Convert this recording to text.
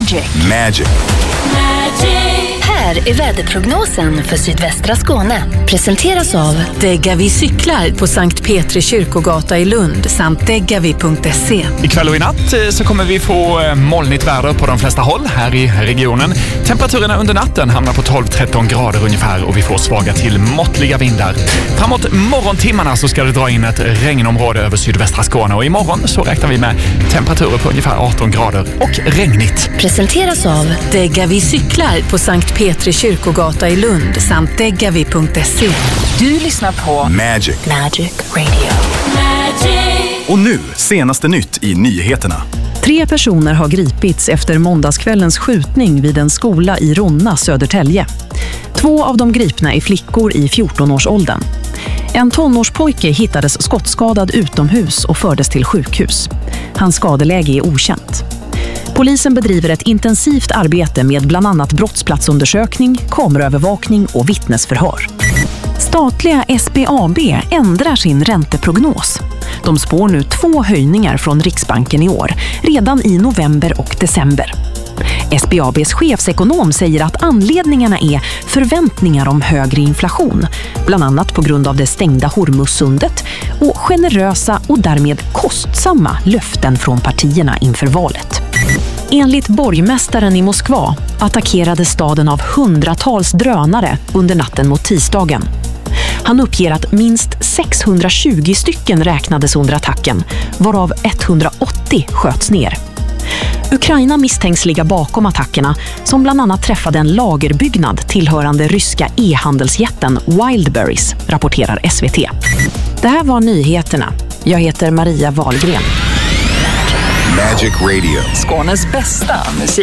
Magic. Här är väderprognosen för sydvästra Skåne. Presenteras av Degavi cyklar på Sankt Petri kyrkogata i Lund samt degavi.se. Ikväll och i natt så kommer vi få molnigt väder på de flesta håll här i regionen. Temperaturerna under natten hamnar på 12-13 grader ungefär och vi får svaga till måttliga vindar. Framåt morgontimmarna så ska det dra in ett regnområde över sydvästra Skåne och imorgon så räknar vi med temperaturer på ungefär 18 grader och regnigt. Presenteras av Degavi cyklar på Sankt Petri kyrkogata i Lund samt degavi.se. Du lyssnar på Magic Radio. Och nu, senaste nytt i nyheterna. 3 personer har gripits efter måndagskvällens skjutning vid en skola i Ronna, Södertälje. 2 av de gripna är flickor i 14-årsåldern. En tonårspojke hittades skottskadad utomhus och fördes till sjukhus. Hans skadeläge är okänt. Polisen bedriver ett intensivt arbete med bland annat brottsplatsundersökning, kameraövervakning och vittnesförhör. Statliga SBAB ändrar sin ränteprognos. De spår nu 2 höjningar från Riksbanken i år, redan i november och december. SBABs chefsekonom säger att anledningarna är förväntningar om högre inflation, bland annat på grund av det stängda Hormuzsundet och generösa och därmed kostsamma löften från partierna inför valet. Enligt borgmästaren i Moskva attackerade staden av hundratals drönare under natten mot tisdagen. Han uppger att minst 620 stycken räknades under attacken, varav 180 sköts ner. Ukraina misstänks ligga bakom attackerna som bland annat träffade en lagerbyggnad tillhörande ryska e-handelsjätten Wildberries, rapporterar SVT. Det här var nyheterna. Jag heter Maria Wahlgren. Magic Radio. Skånes bästa musik.